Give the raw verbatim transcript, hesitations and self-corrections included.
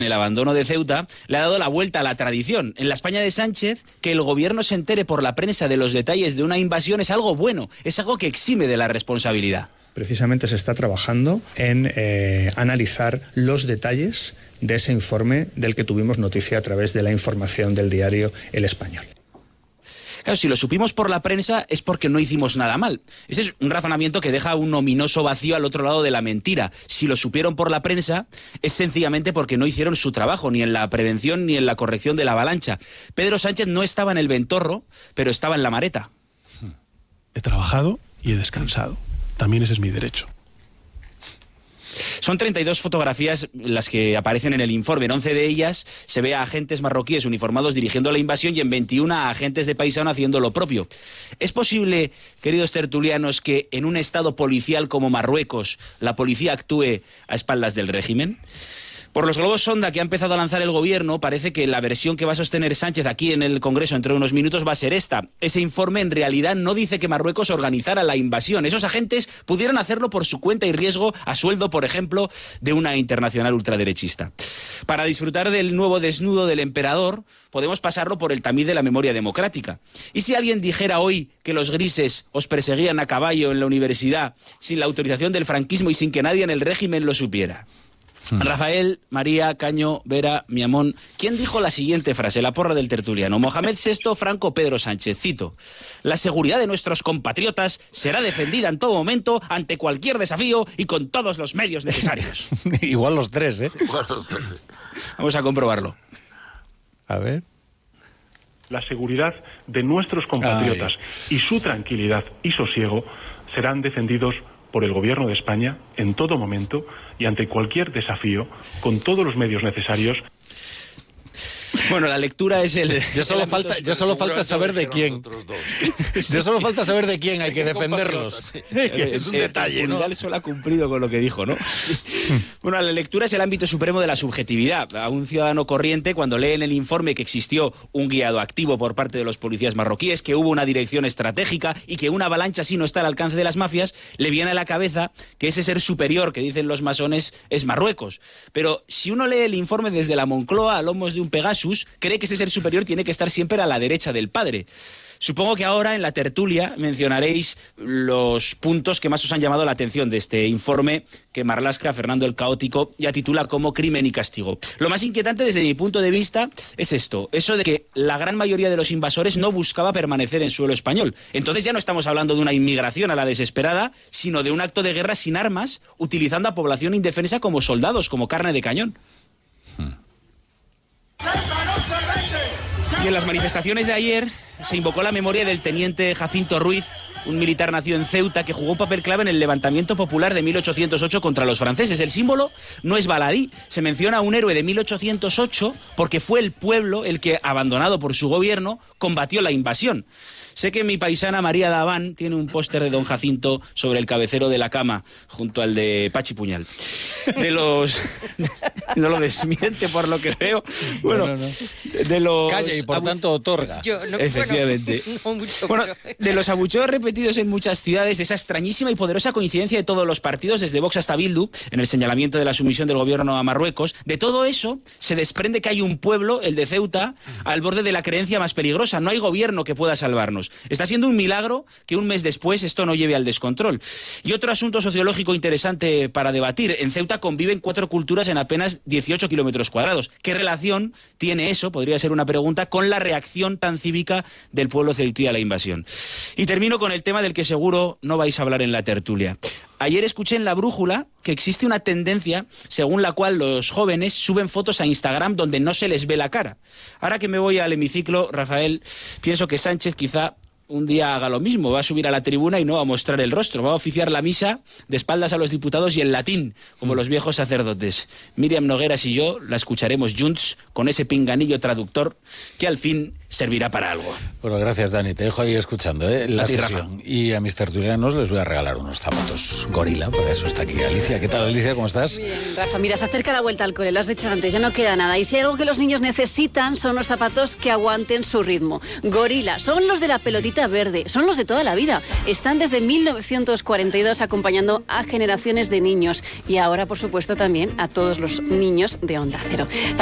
el abandono de Ceuta, le ha dado la vuelta a la tradición. En la España de Sánchez, que el gobierno se entere por la prensa de los detalles de una invasión es algo bueno, es algo que exime de la responsabilidad. Precisamente se está trabajando en eh, analizar los detalles de ese informe del que tuvimos noticia a través de la información del diario El Español. Claro, si lo supimos por la prensa es porque no hicimos nada mal. Ese es un razonamiento que deja un ominoso vacío al otro lado de la mentira. Si lo supieron por la prensa es sencillamente porque no hicieron su trabajo, ni en la prevención ni en la corrección de la avalancha. Pedro Sánchez no estaba en el ventorro, pero estaba en la mareta. He trabajado y he descansado. También ese es mi derecho. Son treinta y dos fotografías las que aparecen en el informe. En once de ellas se ve a agentes marroquíes uniformados dirigiendo la invasión y en veintiuno a agentes de paisano haciendo lo propio. ¿Es posible, queridos tertulianos, que en un estado policial como Marruecos la policía actúe a espaldas del régimen? Por los globos sonda que ha empezado a lanzar el gobierno, parece que la versión que va a sostener Sánchez aquí en el Congreso dentro de unos minutos va a ser esta. Ese informe en realidad no dice que Marruecos organizara la invasión. Esos agentes pudieron hacerlo por su cuenta y riesgo, a sueldo, por ejemplo, de una internacional ultraderechista. Para disfrutar del nuevo desnudo del emperador, podemos pasarlo por el tamiz de la memoria democrática. ¿Y si alguien dijera hoy que los grises os perseguían a caballo en la universidad sin la autorización del franquismo y sin que nadie en el régimen lo supiera? Rafael, María, Caño, Vera, Miamón, ¿quién dijo la siguiente frase, la porra del tertuliano? Mohamed sexto, Franco, Pedro Sánchez. Cito: la seguridad de nuestros compatriotas será defendida en todo momento, ante cualquier desafío y con todos los medios necesarios. Igual los tres, ¿eh? Igual los tres. Vamos a comprobarlo. A ver. La seguridad de nuestros compatriotas Ay. y su tranquilidad y sosiego serán defendidos por el Gobierno de España en todo momento y ante cualquier desafío, con todos los medios necesarios. Bueno, la lectura es el... Ya solo falta, ya solo falta saber de quién. Ya solo falta saber de quién hay que defenderlos. Es un detalle, ¿no? El solo ha cumplido con lo que dijo, ¿no? Bueno, la lectura es el ámbito supremo de la subjetividad. A un ciudadano corriente, cuando lee en el informe que existió un guiado activo por parte de los policías marroquíes, que hubo una dirección estratégica y que una avalancha así no está al alcance de las mafias, le viene a la cabeza que ese ser superior que dicen los masones es Marruecos. Pero si uno lee el informe desde la Moncloa a lomos de un Pegasus, cree que ese ser superior tiene que estar siempre a la derecha del padre. Supongo que ahora en la tertulia mencionaréis los puntos que más os han llamado la atención de este informe que Marlaska, Fernando el Caótico, ya titula como Crimen y Castigo. Lo más inquietante desde mi punto de vista es esto, eso de que la gran mayoría de los invasores no buscaba permanecer en suelo español. Entonces ya no estamos hablando de una inmigración a la desesperada, sino de un acto de guerra sin armas, utilizando a población indefensa como soldados, como carne de cañón. Hmm. Y en las manifestaciones de ayer se invocó la memoria del teniente Jacinto Ruiz, un militar nacido en Ceuta que jugó un papel clave en el levantamiento popular de mil ochocientos ocho contra los franceses. El símbolo no es baladí, se menciona a un héroe de mil ochocientos ocho porque fue el pueblo el que, abandonado por su gobierno, combatió la invasión. Sé que mi paisana María Daván tiene un póster de don Jacinto sobre el cabecero de la cama, junto al de Pachi Puñal. De los... No lo desmiente por lo que veo. Bueno, no, no, no. De los... Calla y por abu... tanto otorga. Yo, no, Efectivamente. Bueno, no mucho, bueno, pero... de los abucheos repetidos en muchas ciudades, de esa extrañísima y poderosa coincidencia de todos los partidos, desde Vox hasta Bildu, en el señalamiento de la sumisión del gobierno a Marruecos, de todo eso se desprende que hay un pueblo, el de Ceuta, al borde de la creencia más peligrosa. No hay gobierno que pueda salvarnos. Está siendo un milagro que un mes después esto no lleve al descontrol. Y otro asunto sociológico interesante para debatir. En Ceuta conviven cuatro culturas en apenas dieciocho kilómetros cuadrados. ¿Qué relación tiene eso, podría ser una pregunta, con la reacción tan cívica del pueblo ceutí a la invasión? Y termino con el tema del que seguro no vais a hablar en la tertulia. Ayer escuché en La Brújula que existe una tendencia según la cual los jóvenes suben fotos a Instagram donde no se les ve la cara. Ahora que me voy al hemiciclo, Rafael, pienso que Sánchez quizá un día haga lo mismo, va a subir a la tribuna y no va a mostrar el rostro, va a oficiar la misa de espaldas a los diputados y en latín, como los viejos sacerdotes. Míriam Nogueras y yo la escucharemos junts con ese pinganillo traductor que al fin servirá para algo. Bueno, gracias, Dani. Te dejo ahí escuchando ¿eh? la sesión. Y a mis tertulianos les voy a regalar unos zapatos Gorila, por eso está aquí Alicia. ¿Qué tal, Alicia? ¿Cómo estás? Bien, Rafa, mira, se acerca la vuelta al cole, lo has dicho antes, ya no queda nada. Y si hay algo que los niños necesitan son los zapatos que aguanten su ritmo. Gorila, son los de la pelotita verde, son los de toda la vida. Están desde mil novecientos cuarenta y dos acompañando a generaciones de niños y ahora, por supuesto, también a todos los niños de Onda Cero.